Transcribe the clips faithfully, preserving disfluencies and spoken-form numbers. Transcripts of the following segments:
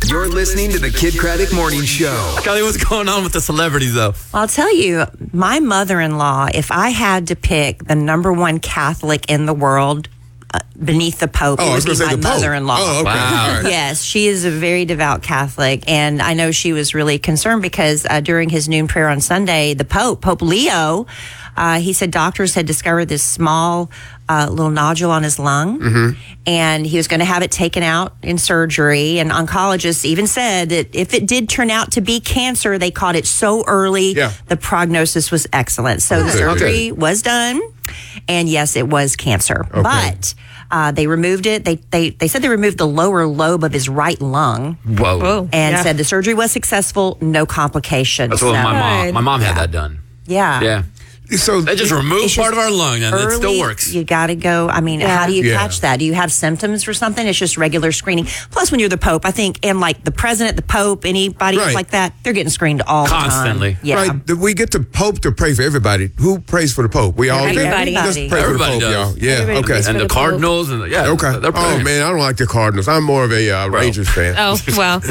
You're listening to the Kid Craddock Morning Show. Kelly, what's going on with the celebrities, though? Well, I'll tell you, my mother-in-law, if I had to pick the number one Catholic in the world uh, beneath the Pope, Oh, I it was would be gonna say my the Pope. mother-in-law. Oh, okay. Wow. All right. Yes, she is a very devout Catholic, and I know she was really concerned because uh, during his noon prayer on Sunday, the Pope, Pope Leo, uh, he said doctors had discovered this small uh, little nodule on his lung, Mm-hmm. and he was going to have it taken out in surgery. And oncologists even said that if it did turn out to be cancer, they caught it so early, Yeah. the prognosis was excellent. So the Okay, surgery okay. was done, and yes, it was cancer, but. Uh, they removed it. They, they they said they removed the lower lobe of his right lung Whoa. Whoa. and Yeah. said the surgery was successful, no complications. That's what So, my mom, Good. my mom had that done. Yeah. Yeah. So They just removed It's part just of our lung, and it Early, still works. You got to go. I mean, how do you Yeah. catch that? Do you have symptoms or something? It's just regular screening. Plus, when you're the Pope, I think, and like the president, the Pope, anybody else Right. like that, they're getting screened all Constantly. the time. Yeah. right, th- we get the Pope to pray for everybody. Who prays for the Pope? We all do? Everybody. Let's pray Everybody for the Pope, does. y'all. Yeah, Everybody okay. prays And for the, the Pope. Cardinals, and the, yeah. Okay. They're Oh, praying. man, I don't like the Cardinals. I'm more of a uh, Rangers fan. Oh, well.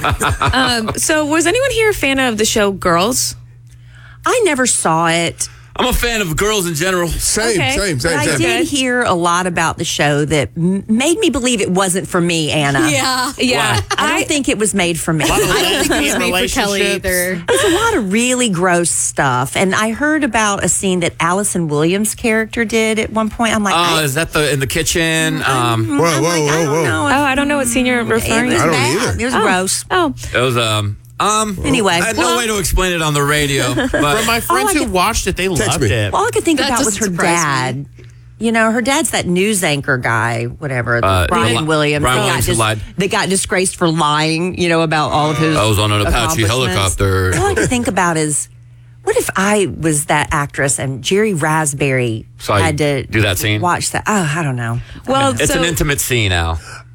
um, so, was anyone here a fan of the show Girls? I never saw it. I'm a fan of girls in general. Same, Okay. same, same, But I same. did hear a lot about the show that m- made me believe it wasn't for me, Anna. Yeah. Yeah. I don't think it was made for me. I don't think it was made for Kelly either. There's a lot of really gross stuff. And I heard about a scene that Allison Williams' character did at one point. I'm like, Oh, I, is that the in the kitchen? Um, Whoa, I'm whoa, like, I whoa, don't whoa. know. Oh, I don't know what scene you're It referring was I to. don't bad. either. It was Oh. gross. Oh, it was um um. Anyway. I had no Well- way to explain it on the radio. But From my friends I who could- watched it, they loved me. it. All I could think That about was her doesn't surprise dad. You know, her dad's that news anchor guy, whatever, Uh, Brian Li- Williams. Brian that got Williams who dis- lied. that got disgraced for lying, you know, about all of his I was on an Apache accomplishments. helicopter. All I could think about is, what if I was that actress and Jerry Raspberry Saw you had to do that scene? watch that? Oh, I don't know. well, It's so, an intimate scene, Al.